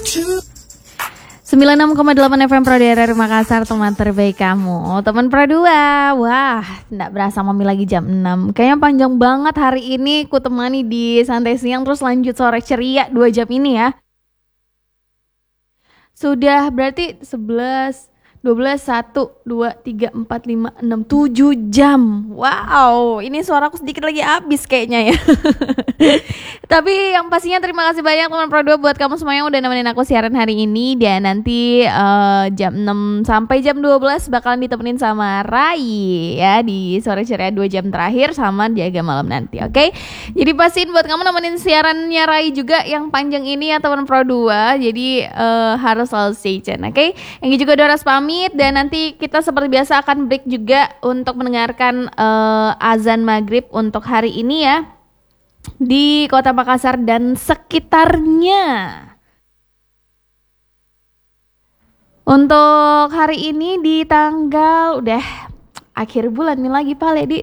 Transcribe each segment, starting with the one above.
96,8 FM Pro Daerah Makassar, teman terbaik kamu. Teman Pro 2, wah, tidak berasa mami lagi jam 6. Kayaknya panjang banget hari ini ku temani di santai siang, terus lanjut sore ceria 2 jam ini ya. Sudah berarti 11, 12, 1, 2, 3, 4, 5, 6, 7 jam. Wow, ini suaraku sedikit lagi habis kayaknya ya. Tapi yang pastinya terima kasih banyak teman Pro 2 buat kamu semua yang udah nemenin aku siaran hari ini. Dan nanti jam 6 sampai jam 12 bakalan ditemenin sama Rai ya di sore ceria 2 jam terakhir sama Jaga Malam nanti, oke? Jadi pastiin buat kamu nemenin siarannya Rai juga yang panjang ini ya teman Pro 2. Jadi harus selalu stay tune, oke? Yang juga Doras pamit dan nanti kita seperti biasa akan break juga untuk mendengarkan azan maghrib untuk hari ini ya di Kota Makassar dan sekitarnya. Untuk hari ini di tanggal udah akhir bulan nih lagi Pale di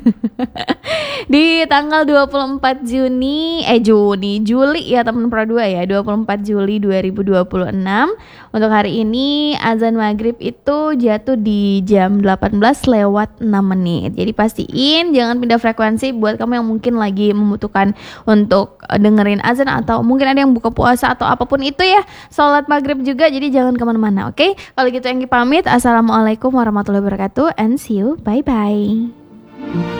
di tanggal 24 Juli ya teman Pro 2 ya, 24 Juli 2026. Untuk hari ini azan maghrib itu jatuh di jam 18:06. Jadi pastiin jangan pindah frekuensi buat kamu yang mungkin lagi membutuhkan untuk dengerin azan atau mungkin ada yang buka puasa atau apapun itu ya, sholat maghrib juga. Jadi jangan kemana-mana, oke? Kalau gitu Enggi pamit, assalamualaikum warahmatullahi wabarakatuh and see you, bye bye.